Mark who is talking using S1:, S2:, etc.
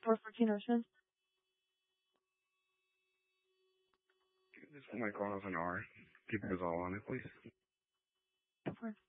S1: 414 Richmond.
S2: This one might call us an R. Keep us all on it, please.
S1: Go for it.